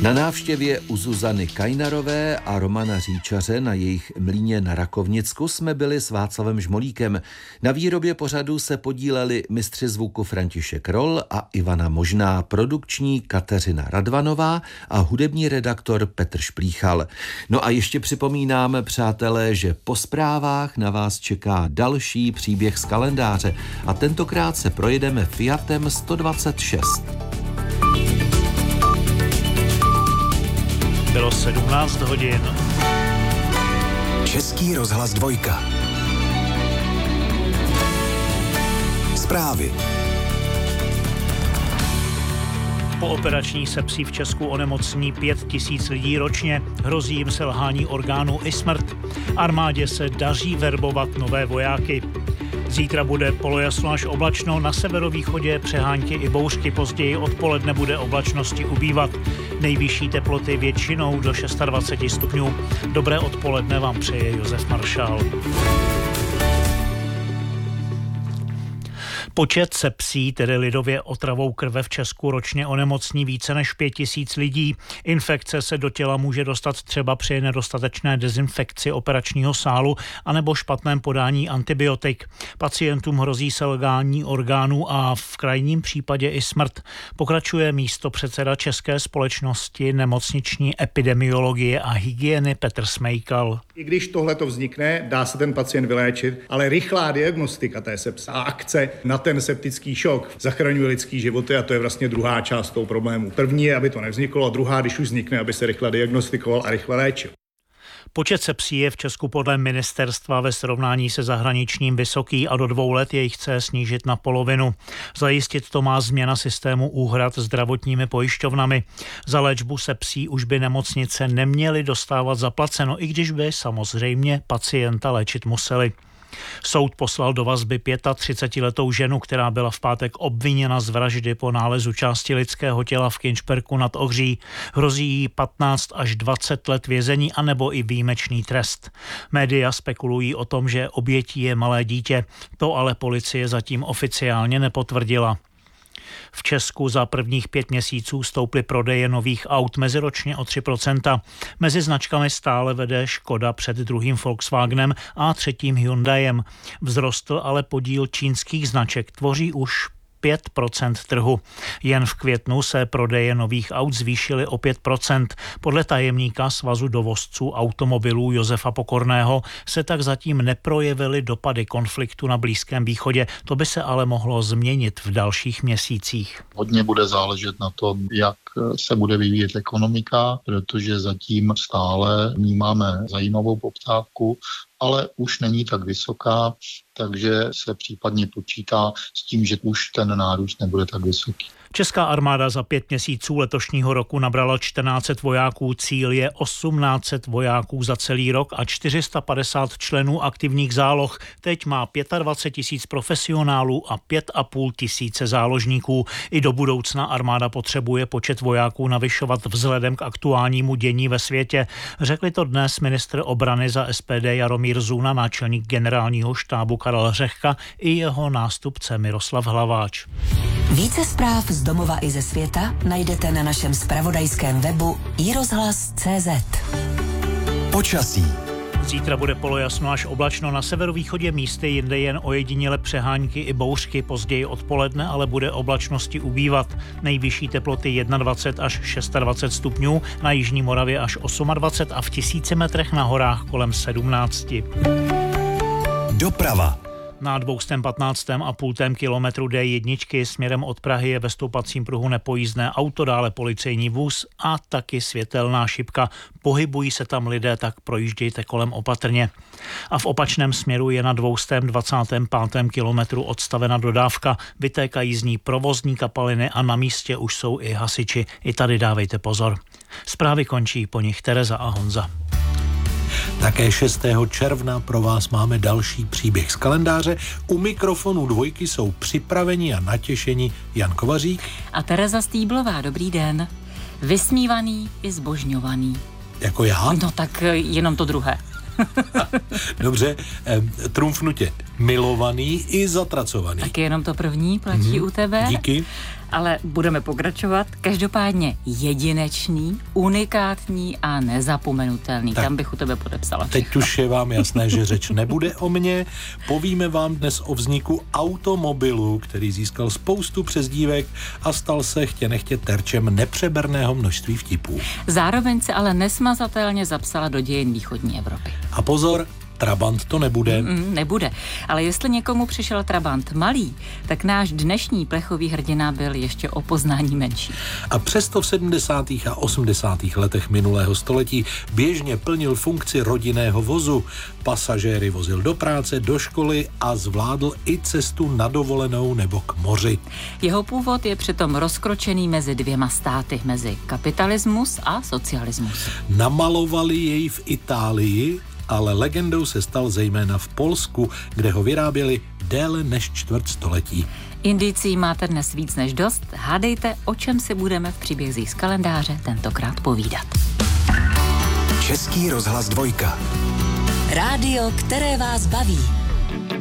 Na návštěvě u Zuzany Kajnarové a Romana Říčaře na jejich mlýně na Rakovnicku jsme byli s Václavem Žmolíkem. Na výrobě pořadu se podíleli mistři zvuku František Roll a Ivana Možná, produkční Kateřina Radvanová a hudební redaktor Petr Šplíchal. No a ještě připomínám, přátelé, že po zprávách na vás čeká další příběh z kalendáře a tentokrát se projedeme Fiatem 126. Bylo 17 hodin. Český rozhlas 2. Zprávy. Po operační sepsí v Česku onemocní 5 000 lidí ročně. Hrozí jim selhání orgánů i smrt. Armádě se daří verbovat nové vojáky. Zítra bude polojasno až oblačno, na severovýchodě přehánky i bouřky, později odpoledne bude oblačnosti ubývat. Nejvyšší teploty většinou do 26 stupňů. Dobré odpoledne vám přeje Josef Maršál. Počet sepsí, tedy lidově otravou krve v Česku, ročně onemocní více než 5 000 lidí. Infekce se do těla může dostat třeba při nedostatečné dezinfekci operačního sálu anebo špatném podání antibiotik. Pacientům hrozí selhání orgánů a v krajním případě i smrt. Pokračuje místopředseda České společnosti nemocniční epidemiologie a hygieny Petr Smejkal. I když tohleto vznikne, dá se ten pacient vyléčit, ale rychlá diagnostika té sepse a akce na ten septický šok zachraňuje lidský životy a to je vlastně druhá část toho problému. První je, aby to nevzniklo, a druhá, když už vznikne, aby se rychle diagnostikoval a rychle léčil. Počet sepsí je v Česku podle ministerstva ve srovnání se zahraničním vysoký a do 2 let jej chce snížit na polovinu. Zajistit to má změna systému úhrad zdravotními pojišťovnami. Za léčbu sepsí už by nemocnice neměly dostávat zaplaceno, i když by samozřejmě pacienta léčit museli. Soud poslal do vazby 35letou ženu, která byla v pátek obviněna z vraždy po nálezu části lidského těla v Kynšperku nad Ohří. Hrozí jí 15 až 20 let vězení anebo i výjimečný trest. Média spekulují o tom, že obětí je malé dítě. To ale policie zatím oficiálně nepotvrdila. V Česku za prvních 5 měsíců stouply prodeje nových aut meziročně o 3%. Mezi značkami stále vede Škoda před druhým Volkswagenem a třetím Hyundaiem. Vzrostl ale podíl čínských značek, tvoří už 5% trhu. Jen v květnu se prodeje nových aut zvýšily o 5%. Podle tajemníka Svazu dovozců automobilů Josefa Pokorného se tak zatím neprojevily dopady konfliktu na Blízkém východě. To by se ale mohlo změnit v dalších měsících. Hodně bude záležet na tom, jak se bude vyvíjet ekonomika, protože zatím stále vnímáme zajímavou poptávku, ale už není tak vysoká, takže se případně počítá s tím, že už ten nárůst nebude tak vysoký. Česká armáda za 5 měsíců letošního roku nabrala 1400 vojáků, cíl je 1800 vojáků za celý rok a 450 členů aktivních záloh. Teď má 25 000 profesionálů a 5 500 záložníků. I do budoucna armáda potřebuje počet vojáků navyšovat vzhledem k aktuálnímu dění ve světě. Řekli to dnes ministr obrany za SPD Jaromír Zuna, náčelník generálního štábu Karel Řehka i jeho nástupce Miroslav Hlaváč. Více zpráv z domova i ze světa najdete na našem zpravodajském webu iRozhlas.cz. Počasí. Zítra bude polojasno až oblačno, na severovýchodě místy, jinde jen ojediněle přehánky i bouřky, později odpoledne ale bude oblačnosti ubývat. Nejvyšší teploty 21 až 26 stupňů, na jižní Moravě až 28 a v 1000 metrech na horách kolem 17. Doprava. Na 215,5 kilometru D1 směrem od Prahy je ve stoupacím pruhu nepojízdné auto, dále policejní vůz a taky světelná šipka. Pohybují se tam lidé, tak projíždějte kolem opatrně. A v opačném směru je na 225. kilometru odstavena dodávka. Vytékají z ní provozní kapaliny a na místě už jsou i hasiči. I tady dávejte pozor. Zprávy končí, po nich Tereza a Honza. Také 6. června pro vás máme další příběh z kalendáře. U mikrofonu 2 jsou připraveni a natěšení Jan Kovařík a Tereza Stýblová. Dobrý den. Vysmívaný i zbožňovaný. Jako já? No tak jenom to druhé. Dobře, trumfnutě milovaný i zatracovaný. Tak jenom to první platí u tebe. Díky. ale budeme pokračovat. Každopádně jedinečný, unikátní a nezapomenutelný. Tak. Tam bych u tebe podepsala všechno. Teď už je vám jasné, že řeč nebude o mně. Povíme vám dnes o vzniku automobilu, který získal spoustu přezdívek a stal se chtě nechtě terčem nepřeberného množství vtipů. Zároveň se ale nesmazatelně zapsala do dějin východní Evropy. A pozor, Trabant to nebude. Nebude. Ale jestli někomu přišel Trabant malý, tak náš dnešní plechový hrdina byl ještě o poznání menší. A přesto v 70. a 80. letech minulého století běžně plnil funkci rodinného vozu. Pasažéry vozil do práce, do školy a zvládl i cestu na dovolenou nebo k moři. Jeho původ je přitom rozkročený mezi dvěma státy, mezi kapitalismus a socialismus. Namalovali jej v Itálii, ale legendou se stal zejména v Polsku, kde ho vyráběli déle než čtvrt století. Indicí máte dnes víc než dost. Hádejte, o čem si budeme v příbězích z kalendáře tentokrát povídat. Český rozhlas 2. Rádio, které vás baví.